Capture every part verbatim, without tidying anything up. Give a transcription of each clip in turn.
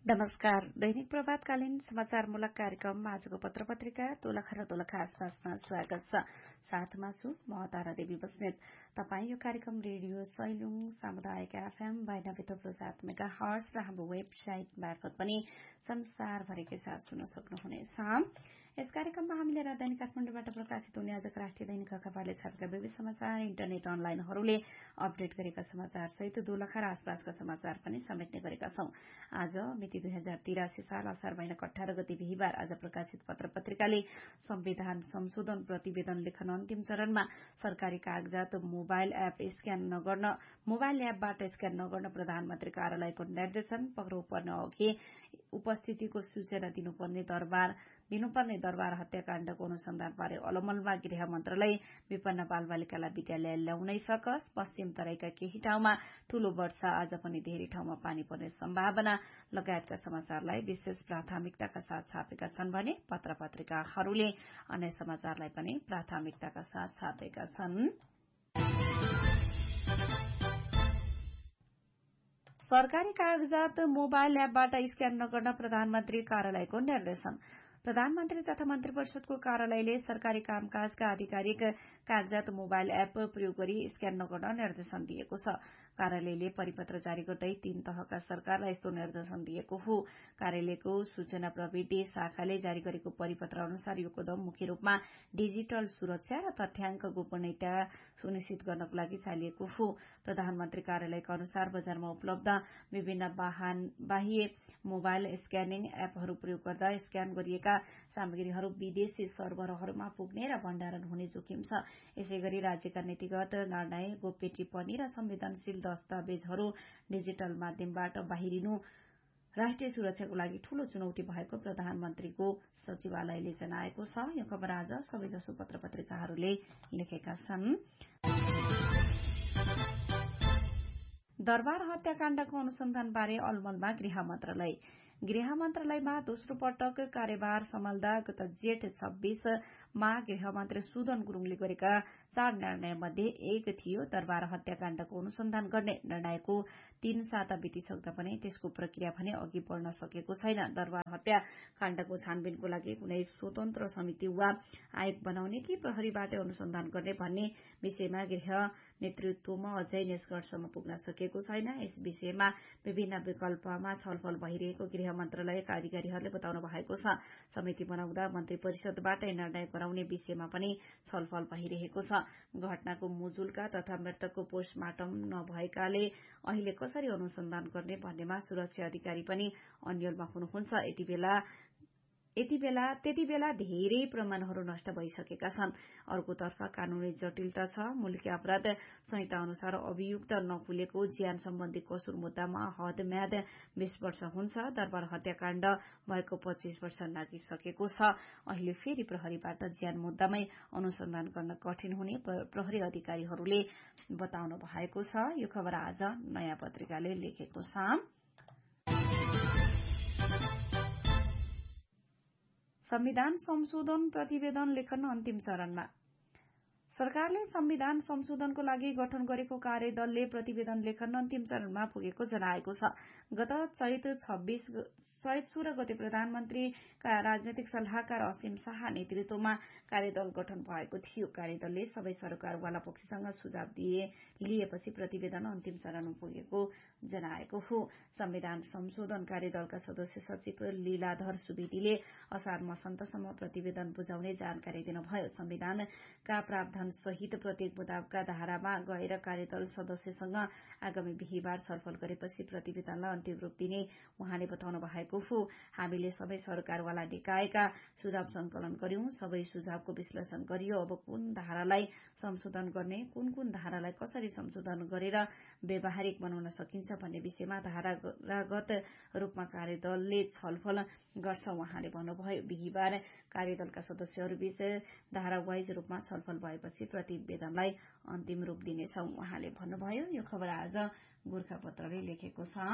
नमस्कार। दैनिक प्रभातकालीन समाचारमूलक कार्यक्रम आजको पत्र पत्रिका दोलखा र दोलखा आसपासमा स्वागत छ। साथमा छु म तारा देवी बस्नेत। तपाई यो कार्यक्रम रेडियो सैलुङ सामुदायिक एफएम बाइनब्बे थप्लो सात मेगा हर्ज र हाम्रो वेबसाइट मार्फत पनि संसारभरिकै साथ सुन्न सक्नुहुनेछ। यस कार्यक्रममा हामीले राजधानी काठमाडौँबाट प्रकाशित हुने आजका राष्ट्रिय दैनिक अखबारले छापेका विविध समाचार, इन्टरनेट अनलाइनहरूले अपडेट गरेका समाचार सहित दोलखा र आसपासका समाचार पनि समेट्ने गरेका छौं। आज मिति दुई हजार तिरासी साल असार महिनाको अठार गते बिहिबार आज प्रकाशित पत्र पत्रिकाले संविधान संशोधन प्रतिवेदन लेखन अन्तिम चरणमा सरकारी कागजात मोबाइल एप स्क्यान नगर्न मोबाइल एपबाट स्क्यान नगर्न प्रधानमन्त्री कार्यालयको निर्देशन, पक्राउ पर्न अघि उपस्थितिको सूचना दिनुपर्ने दरबार दिनुपर्ने दरबार हत्याकाण्डको अनुसन्धानबारे अलमलमा गृह मन्त्रालय, विपन्न बालबालिकालाई विद्यालय ल्याउनै सकस, पश्चिम तराईका केही ठाउँमा ठूलो वर्षा, आज पनि धेरै ठाउँमा पानी पर्ने सम्भावना लगायतका समाचारलाई विशेष प्राथमिकताका साथ छापेका छन् भने पत्र पत्रिकाहरूले अन्य समाचारलाई पनि प्राथमिकताका साथ छापेका छन्। सरकारी कागजात मोबाइल एपबाट स्क्यान नगर्न प्रधानमन्त्री कार्यालयको निर्देशन। प्रधानमन्त्री तथा मन्त्री परिषदको कार्यालयले सरकारी कामकाजका आधिकारिक कागजात मोबाइल एप प्रयोग गरी स्क्यान नगर्न निर्देशन दिएको छ। कार्यालयले परिपत्र जारी गर्दै तीन तहका सरकारलाई यस्तो निर्देशन दिएको हो। कार्यालयको सूचना प्रविधि शाखाले जारी गरेको परिपत्र अनुसार यो कदम मुख्य रूपमा डिजिटल सुरक्षा र तथ्याङ्क गोपनीयता सुनिश्चित गर्नको लागि चालिएको हो। प्रधानमन्त्री कार्यालयका अनुसार बजारमा उपलब्ध विभिन्न बाह्य मोबाइल स्क्यानिङ एपहरू प्रयोग गर्दा स्क्यान गरिएका सामग्रीहरू विदेशी सर्भरहरूमा पुग्ने र भण्डारण हुने जोखिम छ। यसैगरी राज्यका नीतिगत निर्णय, गोप्य टिप्पणी र संवेदनशील दस्तावेजहरू डिजिटल माध्यमबाट बाहिरिनु राष्ट्रिय सुरक्षाको लागि ठूलो चुनौती भएको प्रधानमन्त्रीको सचिवालयले जनाएको छ। यो खबर आज सबैजसो पत्र पत्रिकाहरूले लेखेका छन्। दरबार हत्याकाण्डको अनुसन्धानबारे अलमलमा गृह मन्त्रालय। गृह मन्त्रालयमा दोस्रो पटक कार्यभार सम्हाल्दा गत जेठ छब्बीसमा गृहमन्त्री सुदन गुरूङले गरेका चार निर्णय मध्ये एक थियो दरबार हत्याकाण्डको अनुसन्धान गर्ने। निर्णयको तीन साता बितिसक्दा पनि त्यसको प्रक्रिया भने अघि बढ़न सकेको छैन। दरबार हत्याकाण्डको छानबिनको लागि कुनै स्वतन्त्र समिति वा आयोग बनाउने कि प्रहरीबाटै अनुसन्धान गर्ने भन्ने विषयमा गृह नेतृत्वमा अझै निष्कर्षमा पुग्न सकेको छैन। यस विषयमा विभिन्न विकल्पमा छलफल भइरहेको गृह मन्त्रालयका अधिकारीहरूले बताउनु भएको छ। समिति बनाउँदा मन्त्री परिषदबाटै निर्णय गराउने विषयमा पनि छलफल भइरहेको छ। घटनाको मुजुल्का तथा मृतकको पोस्टमार्टम नभएकाले अहिले कसरी अनुसन्धान गर्ने भन्नेमा सुरक्षा अधिकारी पनि अन्यलमा हुनुहुन्छ। यति बेला यति बेला त्यति बेला धेरै प्रमाणहरू नष्ट भइसकेका छन्। अर्कोतर्फ कानूनी जटिलता छ। मुलकी अपराध संहिता अनुसार अभियुक्त नकुलेको ज्यान सम्बन्धी कसुर मुद्दामा हद म्याद बीस वर्ष हुन्छ। दरबार हत्याकाण्ड भएको पच्चीस वर्ष नागिसकेको छ। अहिले फेरि प्रहरीबाट ज्यान मुद्दामै अनुसन्धान गर्न कठिन हुने प्रहरी अधिकारीहरूले बताउनु भएको छ। यो खबर आज नयाँ पत्रिकाले लेखेको छ। संविधान संशोधन प्रतिवेदन लेखन अन्तिम चरणमा। सरकारले संविधान संशोधनको लागि गठन गरेको कार्यदलले प्रतिवेदन लेखन अन्तिम चरणमा पुगेको जनाएको छ। गत चैत छब्बीस चैत सोह्र गते प्रधानमन्त्रीका राजनैतिक सल्लाहकार असीम शाह नेतृत्वमा कार्यदल गठन भएको थियो। कार्यदलले सबै सरकारवाला पक्षसँग सुझाव दिए लिएपछि प्रतिवेदन अन्तिम चरणमा पुगेको जनाएको हो। संविधान संशोधन कार्यदलका सदस्य सचिव लीलाधर सुवेदीले असार मसन्तसम्म प्रतिवेदन बुझाउने जानकारी दिनुभयो। संविधानका प्रावधान सहित प्रत्येक मुद्दाका धारामा गएर कार्यदल सदस्यसँग आगामी बिहिबार छलफल गरेपछि प्रतिवेदनलाई अन्तिम रूप दिने उहाँले बताउनु भएको हो। हामीले सबै सरकारवाला निकायका सुझाव संकलन गर्यौं। सबै सुझावको विश्लेषण गरियो। अब कुन धारालाई संशोधन गर्ने, कुन कुन धारालाई कसरी संशोधन गरेर व्यावहारिक बनाउन सकिन्छ भन्ने विषयमा धारागत रूपमा कार्यदलले छलफल गर्छ उहाँले भन्नुभयो। बिहिबार कार्यदलका सदस्यहरूबीच धारावाइज रूपमा छलफल भएपछि प्रतिवेदनलाई अन्तिम रूप दिनेछौ उहाँले भन्नुभयो। यो खबर आज गोर्खापत्रले लेखेको छ।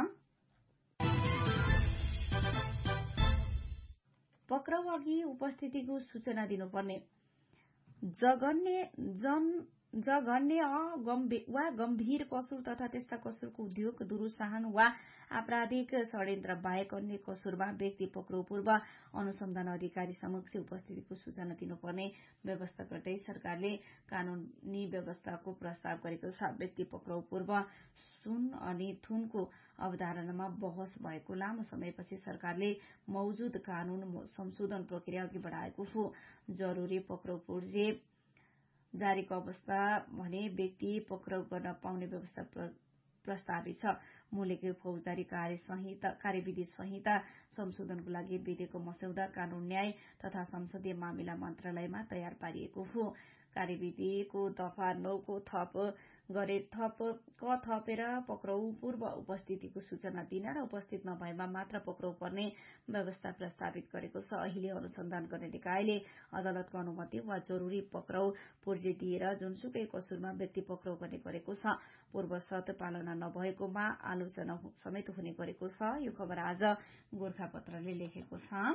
पक्राउ अघि उपस्थितिको सूचना दिनुपर्ने। जगन्य जन जघन्य वा गम्भीर कसुर तथा त्यस्ता कसुरको उद्योग दुरुत्साहन वा आपराधिक षड्यन्त्र बाहेक अन्य कसुरमा व्यक्ति पक्राउ पूर्व अनुसन्धान अधिकारी समक्ष उपस्थितिको सूचना दिनुपर्ने व्यवस्था गर्दै सरकारले कानूनी व्यवस्थाको प्रस्ताव गरेको छ। व्यक्ति पक्राउ पूर्व सुन अनि थुनको अवधारणामा बहस भएको लामो समयपछि सरकारले मौजूद कानून संशोधन प्रक्रिया अघि बढ़ाएको हो। जरूरी पक्राउ पूर्जे जारीको अवस्था भने व्यक्ति पक्राउ गर्न पाउने व्यवस्था प्रस्तावित छ। मूलक फौजदारी कार्य संहिता कार्यविधि संहिता संशोधनको लागि विधेयकको मस्यौदा कानून न्याय तथा संसदीय मामिला मन्त्रालयमा तयार पारिएको हो। कार्यविधिको दफा नौ को थप गरे थप क थपेर पक्राउ पूर्व उपस्थितिको सूचना दिन र उपस्थित नभएमा मात्र पक्राउ पर्ने व्यवस्था प्रस्तावित गरेको छ। अहिले अनुसन्धान गर्ने निकायले अदालतको अनुमति वा जरूरी पक्राउ पूर्जे दिएर जुनसुकै कसुरमा व्यक्ति पक्राउ गर्ने गरेको छ। पूर्व शर्त पालना नभएकोमा आलोचना समेत हुने गरेको छ। यो खबर आज गोरखापत्रले लेखेको छ।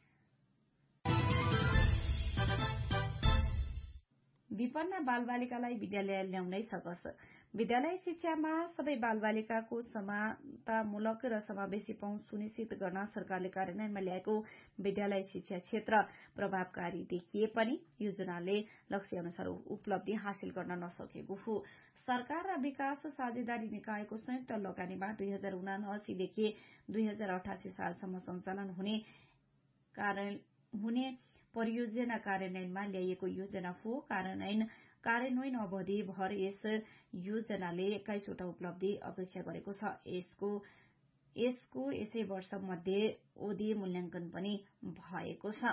विपन्न बालबालिकालाई विद्यालय ल्याउनै सकस। विद्यालय शिक्षामा सबै बालबालिकाको समानतामूलक र समावेशी पहुँच सुनिश्चित गर्न सरकारले कार्यान्वयनमा ल्याएको विद्यालय शिक्षा क्षेत्र प्रभावकारी देखिए पनि योजनाले लक्ष्य अनुसार उपलब्धि हासिल गर्न नसकेको हो। सरकार र विकास साझेदारी निकायको संयुक्त लगानीमा दुई हजार उनासीदेखि दुई हजार अठासी सालसम्म सञ्चालन हुने कारण हुने परियोजना कार्यान्वयनमा ल्याइएको योजना हो। कार्यान्वयन कार्यान्वयन अवधि भर यस योजनाले एक्काइसवटा उपलब्धि अपेक्षा गरेको छ। यसको यसको यसै वर्ष मध्ये ओधी मूल्याङ्कन पनि भएको छ।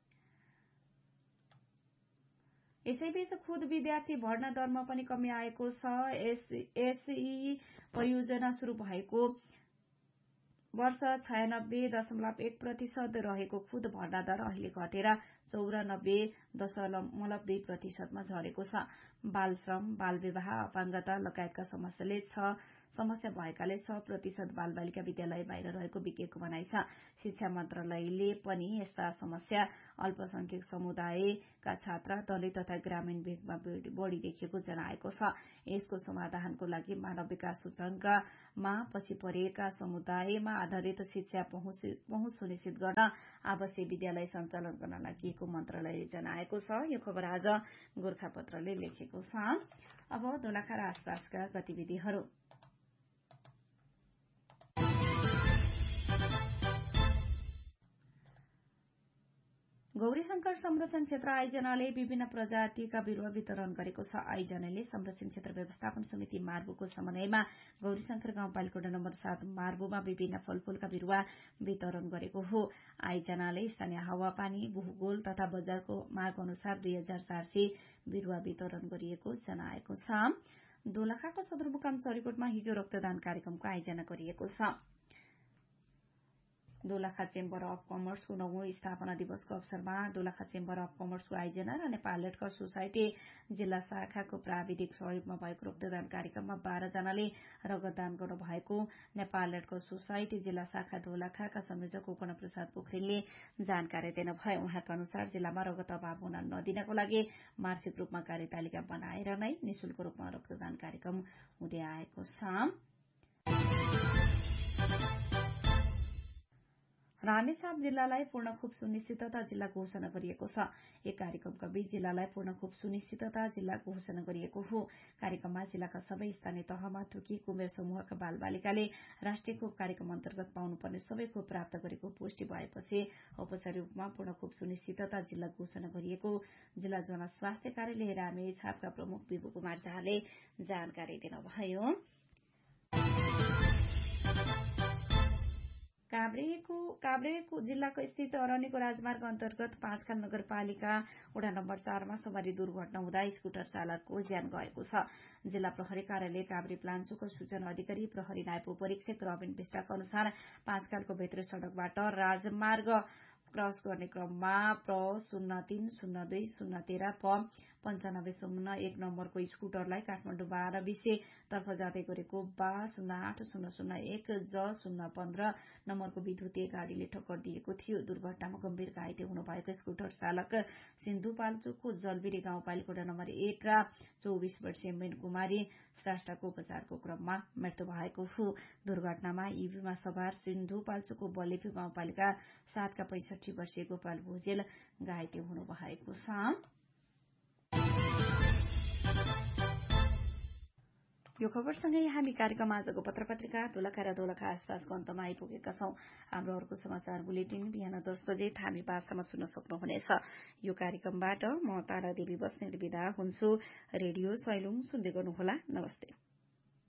यसैबीच खुद विद्यार्थी भर्ना दरमा पनि कमी आएको छ। एसई परियोजना शुरू भएको वर्ष छयानब्बे दशमलव एक प्रतिशत रहेको खुद भर्ना दर अहिले घटेर चौरानब्बे दशमलव दुई प्रतिशतमा झरेको छ। बाल श्रम, बाल विवाह, अपाङ्गता लगायतका समस्याले छ समस्या भएकाले छ प्रतिशत बालबालिका विद्यालय बाहिर रहेको विज्ञको भनाइ छ। शिक्षा मन्त्रालयले पनि यस्ता समस्या अल्पसंख्यक समुदायका छात्र, दलित तथा ग्रामीण भेगमा बढ़ी देखिएको जनाएको छ। यसको समाधानको लागि मानव विकास सूचकाङ्कमा पछि परेका समुदायमा आधारित शिक्षा पहुँच सुनिश्चित गर्न आवासीय विद्यालय सञ्चालन गर्न लागि मन्त्रालयले जनाएको छ। यो खबर आज गोरखापत्रले लेखेको छ। अब दोलखा र आसपासका गतिविधिहरू। गौरीशंकर संरक्षण क्षेत्र आयोजनाले विभिन्न प्रजातिका बिरुवा वितरण गरेको छ। आयोजनाले संरक्षण क्षेत्र व्यवस्थापन समिति मार्बुको समन्वयमा गौरीशंकर गाउँपालिका वडा नम्बर सात मार्बुमा विभिन्न फलफूलका बिरुवा वितरण गरेको हो। आयोजनाले स्थानीय हावापानी, भूगोल तथा बजारको माग अनुसार दुई हजार चार सय बिरुवा वितरण गरिएको जनाएको छ। दोलखाको सदरमुकाम चरीकोटमा हिजो रक्तदान कार्यक्रमको आयोजना गरिएको छ। दोलखा चेम्बर अफ कमर्सको नौौं स्थापना दिवसको अवसरमा दोलखा चेम्बर अफ कमर्सको आयोजना र नेपाल रेड क्रस सोसाइटी जिल्ला शाखाको प्राविधिक सहयोगमा भएको रक्तदान कार्यक्रममा बाह्र जनाले रक्तदान गर्नु भएको नेपाल रेड क्रस सोसाइटी जिल्ला शाखा दोलखाका संयोजक गोकर्ण प्रसाद पोखरेलले जानकारी दिनुभयो। उहाँका अनुसार जिल्लामा रगत अभाव हुन नदिनको लागि मार्चिक रूपमा कार्यतालिका बनाएर नै निशुल्क रूपमा रक्तदान कार्यक्रम हुँदै आएको छ। रामेछाप जिल्लालाई पूर्ण खोप सुनिश्चितता जिल्ला घोषणा गरिएको छ। एक कार्यक्रमका बीच जिल्लालाई पूर्ण खोप सुनिश्चितता जिल्ला घोषणा गरिएको हो। कार्यक्रममा जिल्लाका सबै स्थानीय तहमा तोकिएको उमेर समूहका बालबालिकाले राष्ट्रिय खोप कार्यक्रम अन्तर्गत पाउनुपर्ने सबै खोप प्राप्त गरेको पुष्टि भएपछि औपचारिक रूपमा पूर्ण खोप सुनिश्चितता जिल्ला घोषणा गरिएको जिल्ला जनस्वास्थ्य कार्यालय रामेछापका प्रमुख विभु कुमार झाले जानकारी दिनुभयो। काभ्रेको काभ्रेको जिल्लाको स्थित अरण्यको राजमार्ग अन्तर्गत पाँचखाल नगरपालिका वडा नम्बर चारमा सवारी दुर्घटना हुँदा स्कुटर चालकको ज्यान गएको छ। जिल्ला प्रहरी कार्यालय काभ्रे प्लान्चोको सूचना अधिकारी प्रहरी नायब परीक्षक रबिन विष्टका अनुसार पाँचखालको भित्री सड़कबाट राजमार्ग क्रस गर्ने क्रममा प्र शून्य तीन शून्य दुई शून्य तेह्र प पञ्चानब्बे शून्य एक नम्बरको स्कूटरलाई काठमाडौँ बाह्र विषय तर्फ जाँदै गरेको बा शून्य आठ शून्य शून्य एक ज शून्य पन्ध्र नम्बरको विद्युतीय गाड़ीले ठक्कर दिएको थियो। दुर्घटनामा गम्भीर घाइते हुनुभएको स्कूटर चालक सिन्धुपाल्चोकको जलबिरी गाउँपालिका नम्बर एकका चौबिस वर्षीय मीन कुमारी श्रेष्ठको उपचारको क्रममा मृत्यु भएको हो। दुर्घटनामा ईभीमा सवार सिन्धुपाल्चोकको बलेफी गाउँपालिका सातका पैंसठी वर्षीय गोपाल भुजेल घाइते हुनु भएको छ। यो खबरसँगै हामी कार्यक्रम आजको पत्र पत्रिका दोलखा र दोलखा आसपासको अन्तमा आइपुगेका छौं। हाम्रो अर्को समाचार बुलेटिन बिहान दस बजे थामी पाँचमा सुन्न सक्नुहुनेछ। यो कार्यक्रमबाट म तारा देवी बस्नेत बिदा हुन्छु। रेडियो सैलुङ सुन्दै गर्नुहोला। नमस्ते।